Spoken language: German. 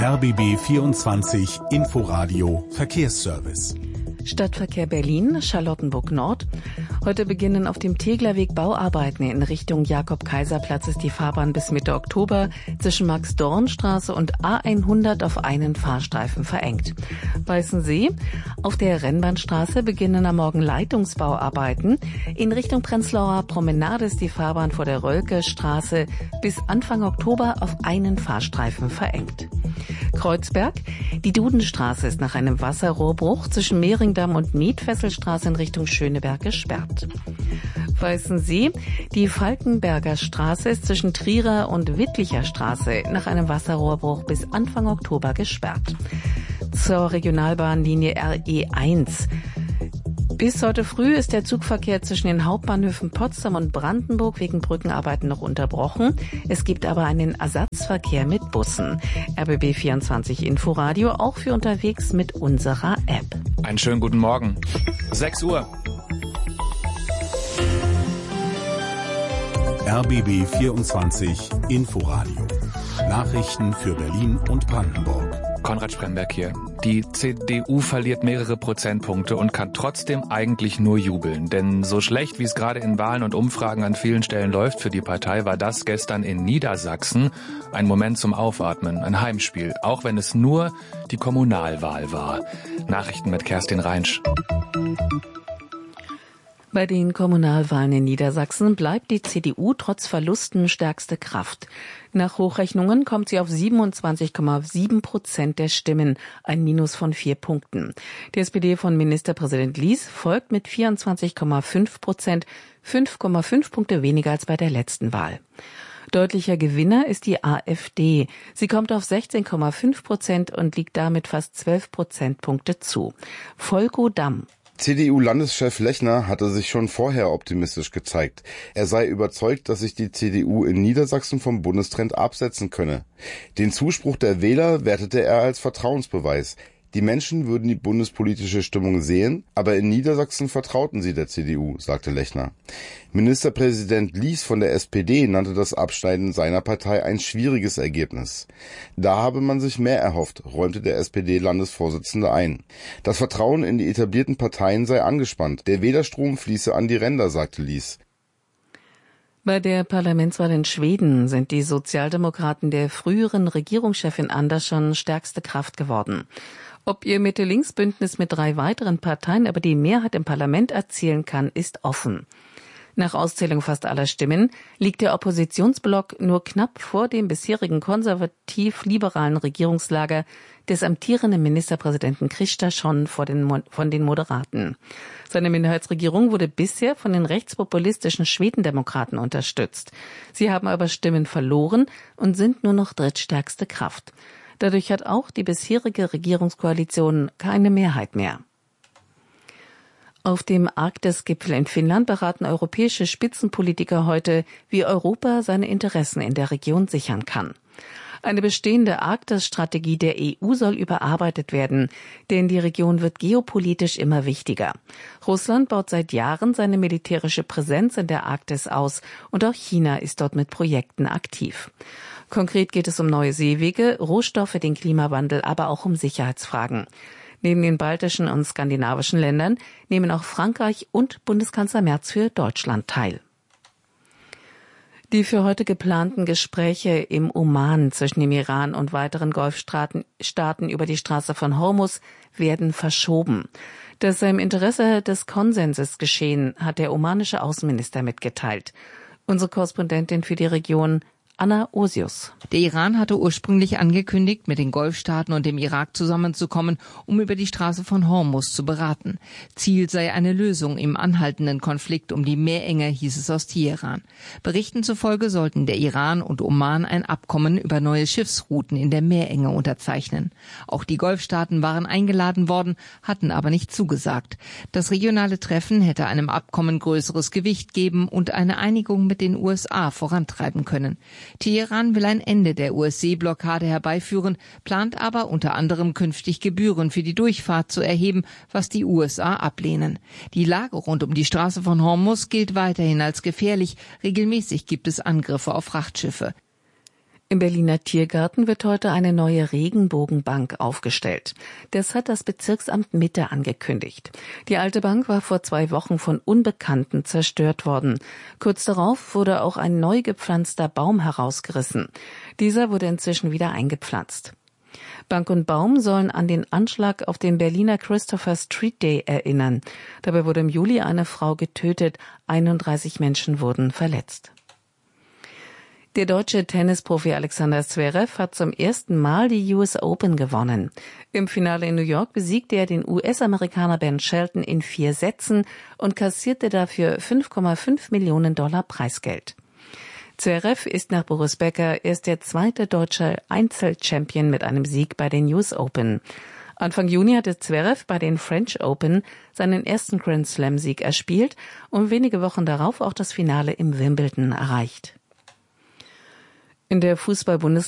RBB 24 Inforadio Verkehrsservice. Stadtverkehr Berlin, Charlottenburg Nord. Heute beginnen auf dem Teglerweg Bauarbeiten in Richtung Jakob-Kaiser-Platz ist die Fahrbahn bis Mitte Oktober zwischen Max-Dorn-Straße und A100 auf einen Fahrstreifen verengt. Weißensee, auf der Rennbahnstraße beginnen am Morgen Leitungsbauarbeiten. In Richtung Prenzlauer Promenade ist die Fahrbahn vor der Rölke-Straße bis Anfang Oktober auf einen Fahrstreifen verengt. Kreuzberg, die Dudenstraße ist nach einem Wasserrohrbruch zwischen Mehringdamm und Mietfesselstraße in Richtung Schöneberg gesperrt. Weißensee, die Falkenberger Straße ist zwischen Trierer und Wittlicher Straße nach einem Wasserrohrbruch bis Anfang Oktober gesperrt. Zur Regionalbahnlinie RE1. Bis heute früh ist der Zugverkehr zwischen den Hauptbahnhöfen Potsdam und Brandenburg wegen Brückenarbeiten noch unterbrochen. Es gibt aber einen Ersatzverkehr mit Bussen. RBB 24 Inforadio auch für unterwegs mit unserer App. Einen schönen guten Morgen. 6 Uhr. RBB 24 Inforadio. Nachrichten für Berlin und Brandenburg. Konrad Spremberg hier. Die CDU verliert mehrere Prozentpunkte und kann trotzdem eigentlich nur jubeln. Denn so schlecht, wie es gerade in Wahlen und Umfragen an vielen Stellen läuft für die Partei, war das gestern in Niedersachsen ein Moment zum Aufatmen, ein Heimspiel, auch wenn es nur die Kommunalwahl war. Nachrichten mit Kerstin Reinsch. Bei den Kommunalwahlen in Niedersachsen bleibt die CDU trotz Verlusten stärkste Kraft. Nach Hochrechnungen kommt sie auf 27,7% der Stimmen, ein Minus von 4 Punkten. Die SPD von Ministerpräsident Lies folgt mit 24,5%, 5,5 Punkte weniger als bei der letzten Wahl. Deutlicher Gewinner ist die AfD. Sie kommt auf 16,5% und liegt damit fast 12 Prozentpunkte zu. Volko Damm. CDU-Landeschef Lechner hatte sich schon vorher optimistisch gezeigt. Er sei überzeugt, dass sich die CDU in Niedersachsen vom Bundestrend absetzen könne. Den Zuspruch der Wähler wertete er als Vertrauensbeweis. Die Menschen würden die bundespolitische Stimmung sehen, aber in Niedersachsen vertrauten sie der CDU, sagte Lechner. Ministerpräsident Lies von der SPD nannte das Abschneiden seiner Partei ein schwieriges Ergebnis. Da habe man sich mehr erhofft, räumte der SPD-Landesvorsitzende ein. Das Vertrauen in die etablierten Parteien sei angespannt. Der Wählerstrom fließe an die Ränder, sagte Lies. Bei der Parlamentswahl in Schweden sind die Sozialdemokraten der früheren Regierungschefin Andersson stärkste Kraft geworden. Ob ihr Mitte-Links-Bündnis mit 3 weiteren Parteien aber die Mehrheit im Parlament erzielen kann, ist offen. Nach Auszählung fast aller Stimmen liegt der Oppositionsblock nur knapp vor dem bisherigen konservativ-liberalen Regierungslager des amtierenden Ministerpräsidenten Kristersson von den Moderaten. Seine Minderheitsregierung wurde bisher von den rechtspopulistischen Schwedendemokraten unterstützt. Sie haben aber Stimmen verloren und sind nur noch drittstärkste Kraft. Dadurch hat auch die bisherige Regierungskoalition keine Mehrheit mehr. Auf dem Arktis-Gipfel in Finnland beraten europäische Spitzenpolitiker heute, wie Europa seine Interessen in der Region sichern kann. Eine bestehende Arktis-Strategie der EU soll überarbeitet werden, denn die Region wird geopolitisch immer wichtiger. Russland baut seit Jahren seine militärische Präsenz in der Arktis aus und auch China ist dort mit Projekten aktiv. Konkret geht es um neue Seewege, Rohstoffe, den Klimawandel, aber auch um Sicherheitsfragen. Neben den baltischen und skandinavischen Ländern nehmen auch Frankreich und Bundeskanzler Merz für Deutschland teil. Die für heute geplanten Gespräche im Oman zwischen dem Iran und weiteren Golfstaaten über die Straße von Hormuz werden verschoben. Das sei im Interesse des Konsenses geschehen, hat der omanische Außenminister mitgeteilt. Unsere Korrespondentin für die Region Anna Osius. Der Iran hatte ursprünglich angekündigt, mit den Golfstaaten und dem Irak zusammenzukommen, um über die Straße von Hormuz zu beraten. Ziel sei eine Lösung im anhaltenden Konflikt um die Meerenge, hieß es aus Teheran. Berichten zufolge sollten der Iran und Oman ein Abkommen über neue Schiffsrouten in der Meerenge unterzeichnen. Auch die Golfstaaten waren eingeladen worden, hatten aber nicht zugesagt. Das regionale Treffen hätte einem Abkommen größeres Gewicht geben und eine Einigung mit den USA vorantreiben können. Teheran will ein Ende der US-Seeblockade herbeiführen, plant aber unter anderem künftig Gebühren für die Durchfahrt zu erheben, was die USA ablehnen. Die Lage rund um die Straße von Hormuz gilt weiterhin als gefährlich. Regelmäßig gibt es Angriffe auf Frachtschiffe. Im Berliner Tiergarten wird heute eine neue Regenbogenbank aufgestellt. Das hat das Bezirksamt Mitte angekündigt. Die alte Bank war vor 2 Wochen von Unbekannten zerstört worden. Kurz darauf wurde auch ein neu gepflanzter Baum herausgerissen. Dieser wurde inzwischen wieder eingepflanzt. Bank und Baum sollen an den Anschlag auf den Berliner Christopher Street Day erinnern. Dabei wurde im Juli eine Frau getötet, 31 Menschen wurden verletzt. Der deutsche Tennisprofi Alexander Zverev hat zum ersten Mal die US Open gewonnen. Im Finale in New York besiegte er den US-Amerikaner Ben Shelton in 4 Sätzen und kassierte dafür $5,5 Millionen Preisgeld. Zverev ist nach Boris Becker erst der 2. deutsche Einzelchampion mit einem Sieg bei den US Open. Anfang Juni hatte Zverev bei den French Open seinen ersten Grand Slam-Sieg erspielt und wenige Wochen darauf auch das Finale im Wimbledon erreicht. In der Fußball-Bundesliga